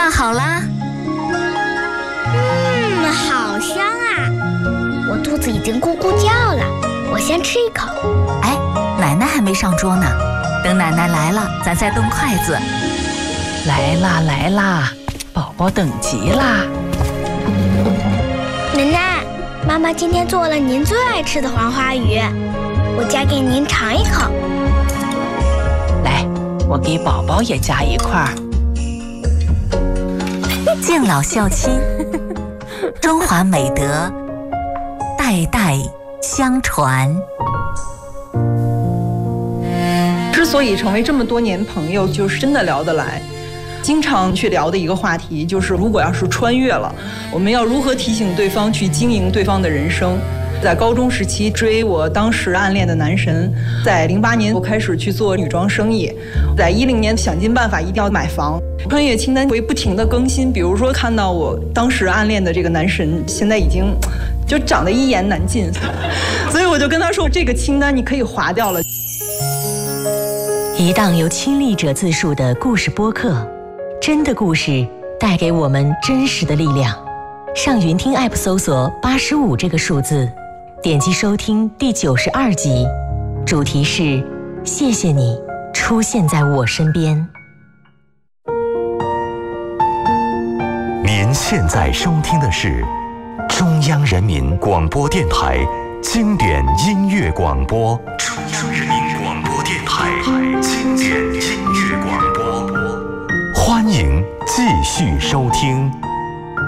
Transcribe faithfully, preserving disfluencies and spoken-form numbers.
放好啦。 嗯，好香啊！我肚子已经咕咕叫了，我先吃一口。 哎，奶奶还没上桌呢，等奶奶来了，咱再动筷子。 来啦来啦，宝宝等急啦！ 奶奶，妈妈今天做了您最爱吃的黄花鱼，我夹给您尝一口。 来，我给宝宝也夹一块儿。 敬老孝亲，中华美德代代相传。 之所以成为这么多年朋友，就是真的聊得来。经常去聊的一个话题就是，如果要是穿越了，我们要如何提醒对方去经营对方的人生。在高中时期追我当时暗恋的男神，在零八年我开始去做女装生意，在一零年想尽办法一定要买房。穿越清单会不停的更新，比如说看到我当时暗恋的这个男神现在已经就长得一言难尽，所以我就跟他说，这个清单你可以划掉了。 一档由亲历者自述的故事播客，真的故事带给我们真实的力量。上云听 App 搜索八十五这个数字，点击收听第九十二集，主题是谢谢你出现在我身边。 您现在收听的是中央人民广播电台经典音乐广播，中央人民广播电台经典音乐广播，欢迎继续收听。